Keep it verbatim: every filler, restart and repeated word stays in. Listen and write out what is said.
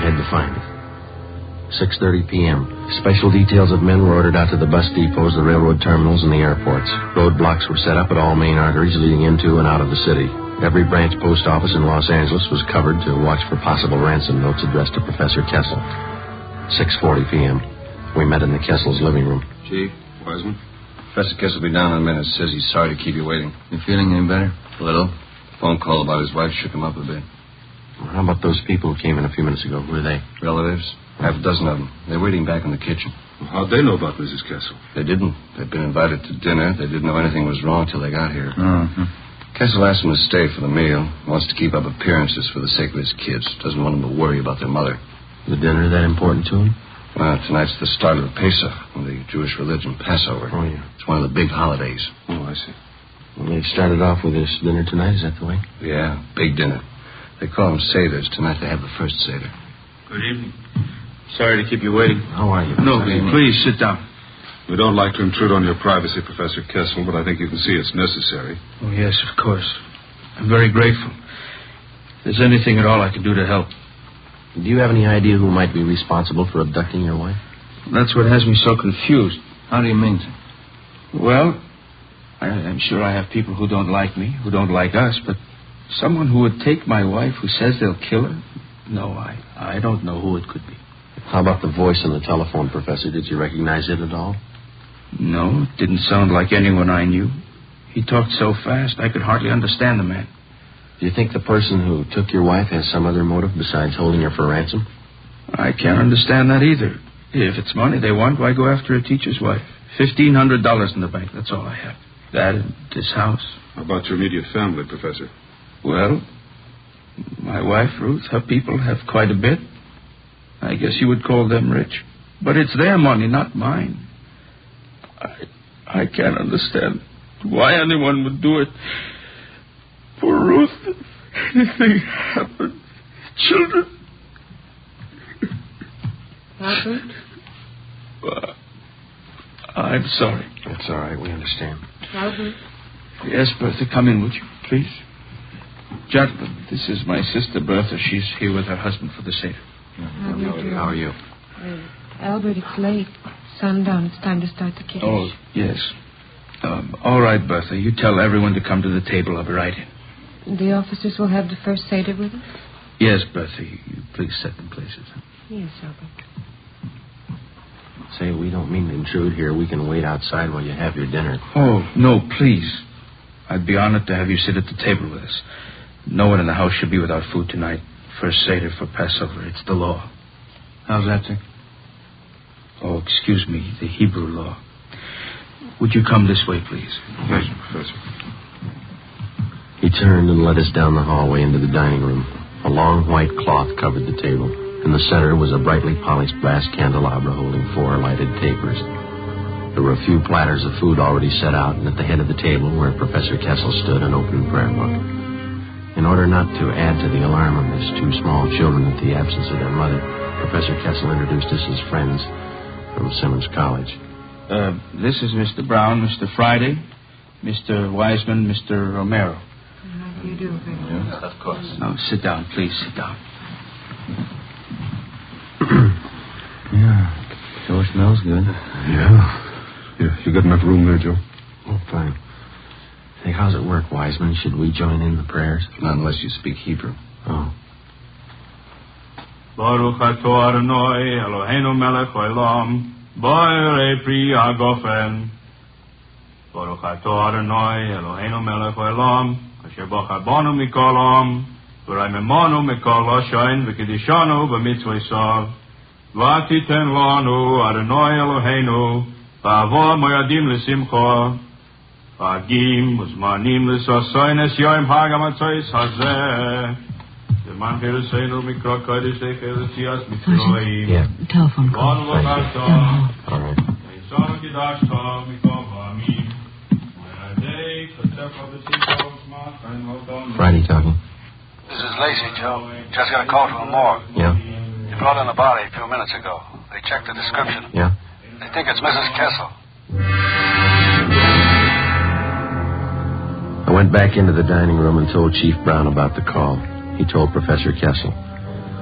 had to find it. six thirty p.m. Special details of men were ordered out to the bus depots, the railroad terminals, and the airports. Roadblocks were set up at all main arteries leading into and out of the city. Every branch post office in Los Angeles was covered to watch for possible ransom notes addressed to Professor Kessel. six forty p.m. We met in the Kessel's living room. Chief, Wiseman. Professor Kessel will be down in a minute. Says he's sorry to keep you waiting. You feeling any better? A little. Phone call about his wife shook him up a bit. Well, how about those people who came in a few minutes ago? Who are they? Relatives. Half a dozen of them. They're waiting back in the kitchen. Well, how'd they know about Missus Kessel? They didn't. They'd been invited to dinner. They didn't know anything was wrong till they got here. Mm-hmm. Kessel asked them to stay for the meal. Wants to keep up appearances for the sake of his kids. Doesn't want them to worry about their mother. The dinner that important to him? Well, tonight's the start of the Pesach, the Jewish religion, Passover. Oh, yeah. It's one of the big holidays. Oh, I see. Well, they started off with this dinner tonight. Is that the way? Yeah, big dinner. They call them Seders. Tonight they have the first Seder. Good evening. Sorry to keep you waiting. How are you? No, please sit down. We don't like to intrude on your privacy, Professor Kessel, but I think you can see it's necessary. Oh, yes, of course. I'm very grateful. If there's anything at all I can do to help. Do you have any idea who might be responsible for abducting your wife? That's what has me so confused. How do you mean, sir? Well, I, I'm sure I have people who don't like me, who don't like us, but someone who would take my wife who says they'll kill her? No, I, I don't know who it could be. How about the voice on the telephone, Professor? Did you recognize it at all? No, it didn't sound like anyone I knew. He talked so fast, I could hardly understand the man. Do you think the person who took your wife has some other motive besides holding her for ransom? I can't understand that either. If it's money they want, why go after a teacher's wife? Fifteen hundred dollars in the bank, that's all I have. That and this house. How about your immediate family, Professor? Well, my wife, Ruth, her people have quite a bit. I guess you would call them rich. But it's their money, not mine. I I can't understand why anyone would do it. For Ruth, if anything happened. Children. Albert? Uh, I'm sorry. That's all right. We understand. Albert? Yes, Bertha, come in, would you, please? Gentlemen, this is my sister, Bertha. She's here with her husband for the Seder. How do you do? How are you? Uh, Albert, it's late. Sundown. It's time to start the Kiddush. Oh, yes. Um, all right, Bertha. You tell everyone to come to the table. I'll be right in. The officers will have the first Seder with us? Yes, Bertha. You, you please set them places. Yes, Albert. Say, we don't mean to intrude here. We can wait outside while you have your dinner. Oh, no, please. I'd be honored to have you sit at the table with us. No one in the house should be without food tonight. First Seder for Passover. It's the law. How's that, sir? Oh, excuse me, the Hebrew law. Would you come this way, please? Yes, Professor. He turned and led us down the hallway into the dining room. A long white cloth covered the table. In the center was a brightly polished brass candelabra holding four lighted tapers. There were a few platters of food already set out, and at the head of the table, where Professor Kessel stood, an open prayer book. In order not to add to the alarm of his two small children at the absence of their mother, Professor Kessel introduced us as friends from Simmons College. Uh, this is Mister Brown, Mister Friday, Mister Wiseman, Mister Romero. How do you do, Albert? Yeah, of course. Now, sit down, please, sit down. Yeah, sure smells good. Yeah. Yeah, you got enough room there, Joe? Oh, fine. Hey, how's it work, Wiseman? Should we join in the prayers? Not unless you speak Hebrew. Oh. Baruch atah Adonai Eloheinu melech haolam borei pri hagofen. Baruch atah Adonai Eloheinu melech haolam asher bochar banu mikol ha'am v'raimemanu mikol ha'shayin v'kedishanu b'mitzvosav v'atiten lanu Adonai Eloheinu v'avo moyadim l'simcha v'agim v'zmanim l'sasoin es yoim hagamatzois hazeh. Yeah, telephone call. All right. Friday talking. This is Lacey, Joe. Just got a call from the morgue. Yeah? They brought in the body a few minutes ago. They checked the description. Yeah? They think it's Missus Kessel. I went back into the dining room and told Chief Brown about the call. He told Professor Kessel.